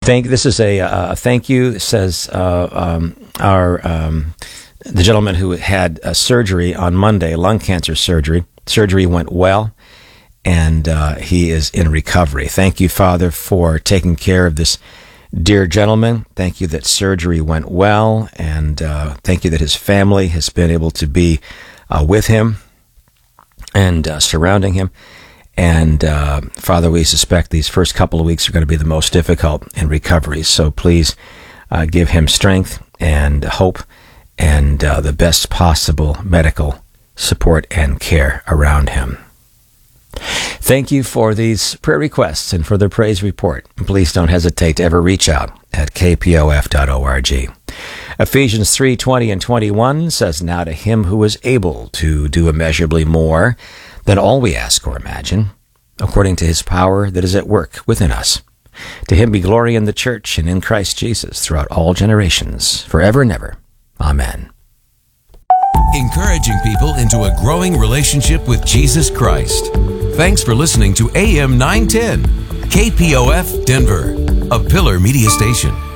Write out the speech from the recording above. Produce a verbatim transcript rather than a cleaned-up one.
Thank. This is a uh, thank you. It says uh, um, our um, the gentleman who had a surgery on Monday, lung cancer surgery. Surgery went well, and uh, he is in recovery. Thank you, Father, for taking care of this dear gentleman. Thank you that surgery went well, and uh, thank you that his family has been able to be uh, with him and uh, surrounding him. And, uh, Father, we suspect these first couple of weeks are going to be the most difficult in recovery. So please uh, give him strength and hope and uh, the best possible medical support and care around him. Thank you for these prayer requests and for the praise report. Please don't hesitate to ever reach out at k p o f dot org. Ephesians three twenty and twenty-one says, "Now to him who is able to do immeasurably more than all we ask or imagine, according to his power that is at work within us. To him be glory in the church and in Christ Jesus throughout all generations, forever and ever. Amen." Encouraging people into a growing relationship with Jesus Christ. Thanks for listening to A M nine ten, K P O F Denver, a Pillar Media Station.